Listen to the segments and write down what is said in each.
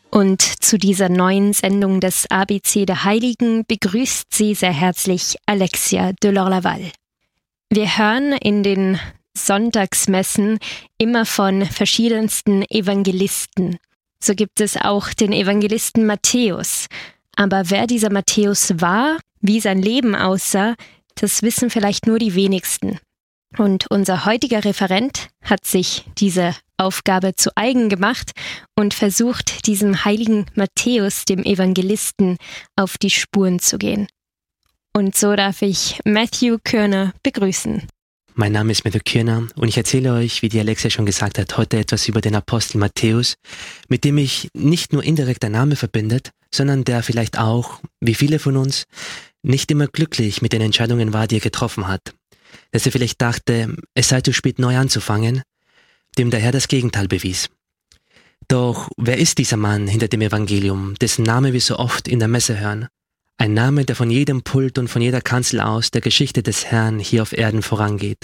Und zu dieser neuen Sendung des ABC der Heiligen begrüßt sie sehr herzlich Alexia Delors-Laval. Wir hören in den Sonntagsmessen immer von verschiedensten Evangelisten. So gibt es auch den Evangelisten Matthäus. Aber wer dieser Matthäus war, wie sein Leben aussah, das wissen vielleicht nur die wenigsten. Und unser heutiger Referent hat sich diese Aufgabe zu eigen gemacht und versucht, diesem heiligen Matthäus, dem Evangelisten, auf die Spuren zu gehen. Und so darf ich Matthew Körner begrüßen. Mein Name ist Matthew Körner und ich erzähle euch, wie die Alexia schon gesagt hat, heute etwas über den Apostel Matthäus, mit dem mich nicht nur indirekt der Name verbindet, sondern der vielleicht auch, wie viele von uns, nicht immer glücklich mit den Entscheidungen war, die er getroffen hat. Dass er vielleicht dachte, es sei zu spät neu anzufangen, dem der Herr das Gegenteil bewies. Doch wer ist dieser Mann hinter dem Evangelium, dessen Name wir so oft in der Messe hören? Ein Name, der von jedem Pult und von jeder Kanzel aus der Geschichte des Herrn hier auf Erden vorangeht.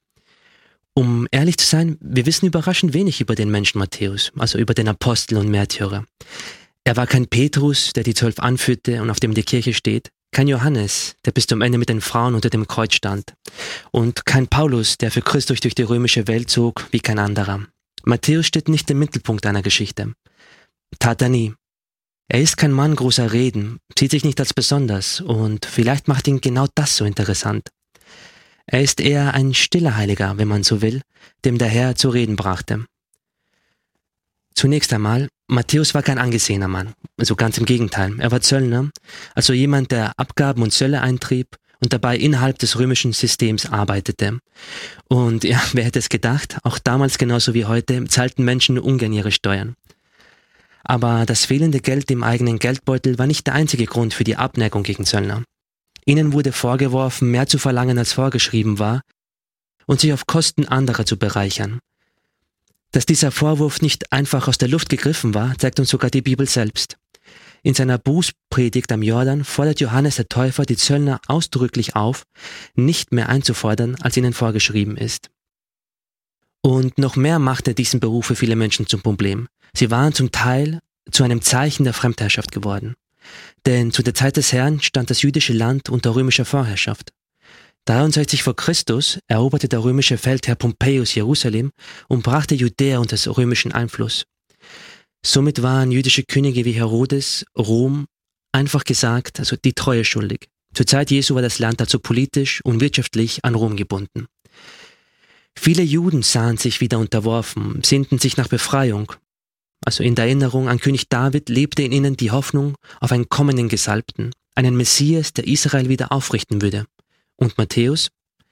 Um ehrlich zu sein, wir wissen überraschend wenig über den Menschen Matthäus, also über den Apostel und Märtyrer. Er war kein Petrus, der die 12 anführte und auf dem die Kirche steht, kein Johannes, der bis zum Ende mit den Frauen unter dem Kreuz stand, und kein Paulus, der für Christus durch die römische Welt zog wie kein anderer. Matthäus steht nicht im Mittelpunkt einer Geschichte. Tat er nie. Er ist kein Mann großer Reden, sieht sich nicht als besonders und vielleicht macht ihn genau das so interessant. Er ist eher ein stiller Heiliger, wenn man so will, dem der Herr zu reden brachte. Zunächst einmal, Matthäus war kein angesehener Mann, also ganz im Gegenteil. Er war Zöllner, also jemand, der Abgaben und Zölle eintrieb und dabei innerhalb des römischen Systems arbeitete. Und ja, wer hätte es gedacht, auch damals genauso wie heute zahlten Menschen ungern ihre Steuern. Aber das fehlende Geld im eigenen Geldbeutel war nicht der einzige Grund für die Abneigung gegen Zöllner. Ihnen wurde vorgeworfen, mehr zu verlangen als vorgeschrieben war und sich auf Kosten anderer zu bereichern. Dass dieser Vorwurf nicht einfach aus der Luft gegriffen war, zeigt uns sogar die Bibel selbst. In seiner Bußpredigt am Jordan fordert Johannes der Täufer die Zöllner ausdrücklich auf, nicht mehr einzufordern, als ihnen vorgeschrieben ist. Und noch mehr machte diesen Beruf für viele Menschen zum Problem. Sie waren zum Teil zu einem Zeichen der Fremdherrschaft geworden. Denn zu der Zeit des Herrn stand das jüdische Land unter römischer Vorherrschaft. 63 vor Christus eroberte der römische Feldherr Pompeius Jerusalem und brachte Judäa unter den römischen Einfluss. Somit waren jüdische Könige wie Herodes, Rom, einfach gesagt, also die Treue schuldig. Zur Zeit Jesu war das Land also politisch und wirtschaftlich an Rom gebunden. Viele Juden sahen sich wieder unterworfen, sehnten sich nach Befreiung. Also in der Erinnerung an König David lebte in ihnen die Hoffnung auf einen kommenden Gesalbten, einen Messias, der Israel wieder aufrichten würde. Und Matthäus?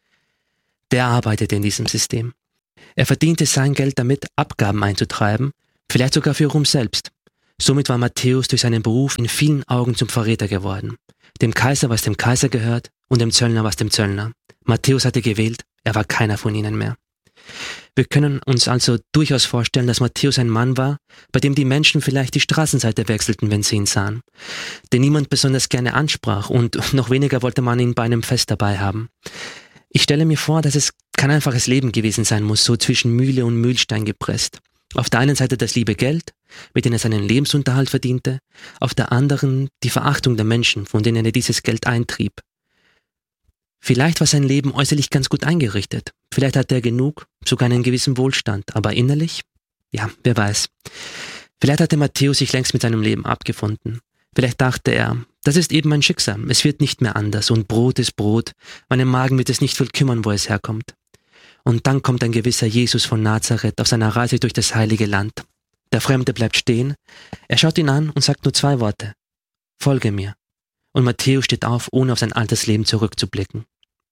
Der arbeitete in diesem System. Er verdiente sein Geld damit, Abgaben einzutreiben, vielleicht sogar für Rom selbst. Somit war Matthäus durch seinen Beruf in vielen Augen zum Verräter geworden. Dem Kaiser, was dem Kaiser gehört, und dem Zöllner, was dem Zöllner. Matthäus hatte gewählt, er war keiner von ihnen mehr. Wir können uns also durchaus vorstellen, dass Matthäus ein Mann war, bei dem die Menschen vielleicht die Straßenseite wechselten, wenn sie ihn sahen, den niemand besonders gerne ansprach und noch weniger wollte man ihn bei einem Fest dabei haben. Ich stelle mir vor, dass es kein einfaches Leben gewesen sein muss, so zwischen Mühle und Mühlstein gepresst. Auf der einen Seite das liebe Geld, mit dem er seinen Lebensunterhalt verdiente, auf der anderen die Verachtung der Menschen, von denen er dieses Geld eintrieb. Vielleicht war sein Leben äußerlich ganz gut eingerichtet. Vielleicht hatte er genug, sogar einen gewissen Wohlstand. Aber innerlich? Ja, wer weiß. Vielleicht hatte Matthäus sich längst mit seinem Leben abgefunden. Vielleicht dachte er, das ist eben mein Schicksal. Es wird nicht mehr anders und Brot ist Brot. Meinem Magen wird es nicht viel kümmern, wo es herkommt. Und dann kommt ein gewisser Jesus von Nazareth auf seiner Reise durch das heilige Land. Der Fremde bleibt stehen. Er schaut ihn an und sagt nur 2 Worte. Folge mir. Und Matthäus steht auf, ohne auf sein altes Leben zurückzublicken.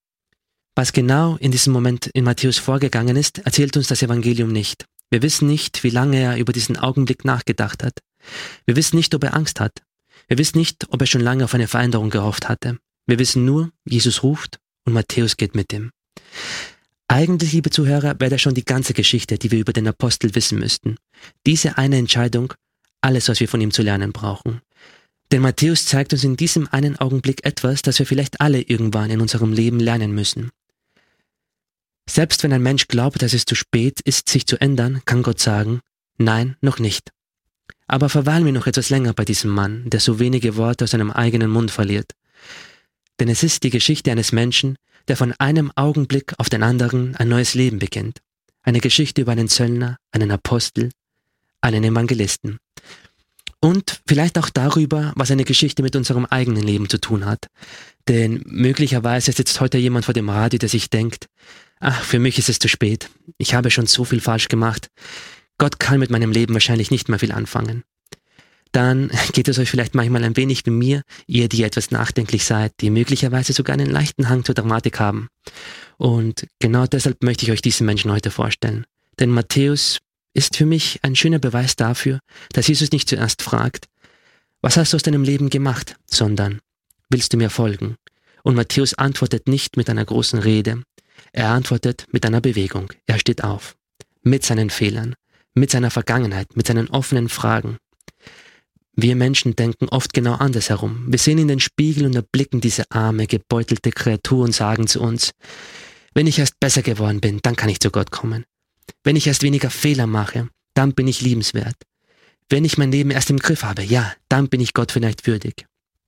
Was genau in diesem Moment in Matthäus vorgegangen ist, erzählt uns das Evangelium nicht. Wir wissen nicht, wie lange er über diesen Augenblick nachgedacht hat. Wir wissen nicht, ob er Angst hat. Wir wissen nicht, ob er schon lange auf eine Veränderung gehofft hatte. Wir wissen nur, Jesus ruft und Matthäus geht mit ihm. Eigentlich, liebe Zuhörer, wäre das schon die ganze Geschichte, die wir über den Apostel wissen müssten. Diese eine Entscheidung, alles, was wir von ihm zu lernen brauchen. Denn Matthäus zeigt uns in diesem einen Augenblick etwas, das wir vielleicht alle irgendwann in unserem Leben lernen müssen. Selbst wenn ein Mensch glaubt, dass es zu spät ist, sich zu ändern, kann Gott sagen, nein, noch nicht. Aber verweilen wir noch etwas länger bei diesem Mann, der so wenige Worte aus seinem eigenen Mund verliert. Denn es ist die Geschichte eines Menschen, der von einem Augenblick auf den anderen ein neues Leben beginnt. Eine Geschichte über einen Zöllner, einen Apostel, einen Evangelisten. Und vielleicht auch darüber, was eine Geschichte mit unserem eigenen Leben zu tun hat. Denn möglicherweise sitzt heute jemand vor dem Radio, der sich denkt, ach, für mich ist es zu spät. Ich habe schon so viel falsch gemacht. Gott kann mit meinem Leben wahrscheinlich nicht mehr viel anfangen. Dann geht es euch vielleicht manchmal ein wenig wie mir, ihr, die etwas nachdenklich seid, die möglicherweise sogar einen leichten Hang zur Dramatik haben. Und genau deshalb möchte ich euch diesen Menschen heute vorstellen. Denn Matthäus ist für mich ein schöner Beweis dafür, dass Jesus nicht zuerst fragt, was hast du aus deinem Leben gemacht, sondern, willst du mir folgen? Und Matthäus antwortet nicht mit einer großen Rede, er antwortet mit einer Bewegung. Er steht auf, mit seinen Fehlern, mit seiner Vergangenheit, mit seinen offenen Fragen. Wir Menschen denken oft genau andersherum. Wir sehen in den Spiegel und erblicken diese arme, gebeutelte Kreatur und sagen zu uns, wenn ich erst besser geworden bin, dann kann ich zu Gott kommen. Wenn ich erst weniger Fehler mache, dann bin ich liebenswert. Wenn ich mein Leben erst im Griff habe, ja, dann bin ich Gott vielleicht würdig.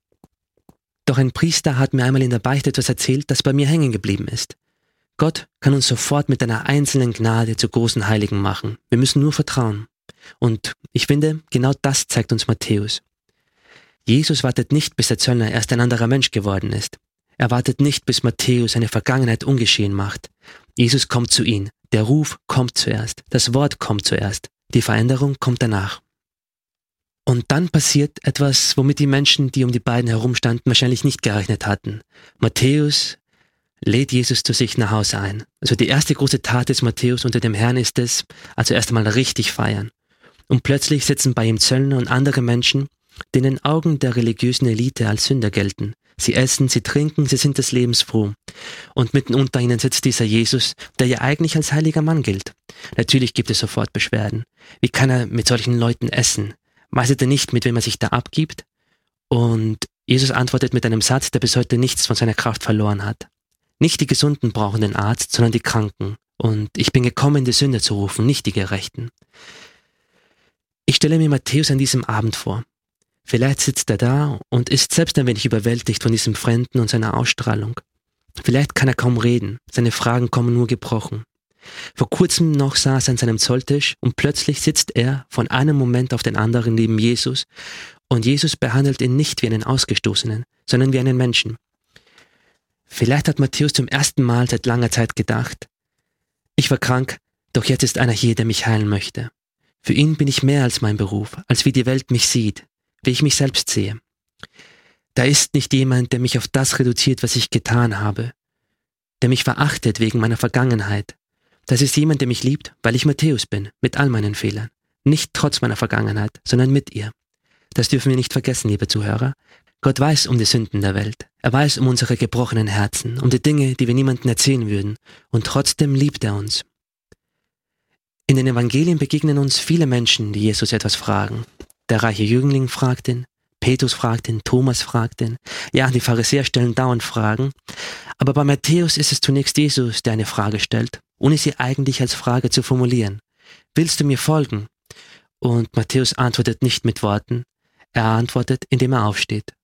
Doch ein Priester hat mir einmal in der Beichte etwas erzählt, das bei mir hängen geblieben ist. Gott kann uns sofort mit einer einzelnen Gnade zu großen Heiligen machen. Wir müssen nur vertrauen. Und ich finde, genau das zeigt uns Matthäus. Jesus wartet nicht, bis der Zöllner erst ein anderer Mensch geworden ist. Er wartet nicht, bis Matthäus seine Vergangenheit ungeschehen macht. Jesus kommt zu ihm. Der Ruf kommt zuerst. Das Wort kommt zuerst. Die Veränderung kommt danach. Und dann passiert etwas, womit die Menschen, die um die beiden herumstanden, wahrscheinlich nicht gerechnet hatten. Matthäus lädt Jesus zu sich nach Hause ein. Also die erste große Tat des Matthäus unter dem Herrn ist es, also erst einmal richtig feiern. Und plötzlich sitzen bei ihm Zöllner und andere Menschen, die in den Augen der religiösen Elite als Sünder gelten. Sie essen, sie trinken, sie sind des Lebens froh. Und mitten unter ihnen sitzt dieser Jesus, der ja eigentlich als heiliger Mann gilt. Natürlich gibt es sofort Beschwerden. Wie kann er mit solchen Leuten essen? Weiß er denn nicht, mit wem er sich da abgibt? Und Jesus antwortet mit einem Satz, der bis heute nichts von seiner Kraft verloren hat. Nicht die Gesunden brauchen den Arzt, sondern die Kranken. Und ich bin gekommen, die Sünder zu rufen, nicht die Gerechten. Ich stelle mir Matthäus an diesem Abend vor. Vielleicht sitzt er da und ist selbst ein wenig überwältigt von diesem Fremden und seiner Ausstrahlung. Vielleicht kann er kaum reden, seine Fragen kommen nur gebrochen. Vor kurzem noch saß er an seinem Zolltisch und plötzlich sitzt er von einem Moment auf den anderen neben Jesus und Jesus behandelt ihn nicht wie einen Ausgestoßenen, sondern wie einen Menschen. Vielleicht hat Matthäus zum ersten Mal seit langer Zeit gedacht, ich war krank, doch jetzt ist einer hier, der mich heilen möchte. Für ihn bin ich mehr als mein Beruf, als wie die Welt mich sieht, wie ich mich selbst sehe. Da ist nicht jemand, der mich auf das reduziert, was ich getan habe, der mich verachtet wegen meiner Vergangenheit. Das ist jemand, der mich liebt, weil ich Matthäus bin, mit all meinen Fehlern. Nicht trotz meiner Vergangenheit, sondern mit ihr. Das dürfen wir nicht vergessen, liebe Zuhörer. Gott weiß um die Sünden der Welt. Er weiß um unsere gebrochenen Herzen, um die Dinge, die wir niemandem erzählen würden. Und trotzdem liebt er uns. In den Evangelien begegnen uns viele Menschen, die Jesus etwas fragen. Der reiche Jüngling fragt ihn, Petrus fragt ihn, Thomas fragt ihn. Ja, die Pharisäer stellen dauernd Fragen. Aber bei Matthäus ist es zunächst Jesus, der eine Frage stellt, ohne sie eigentlich als Frage zu formulieren. Willst du mir folgen? Und Matthäus antwortet nicht mit Worten. Er antwortet, indem er aufsteht.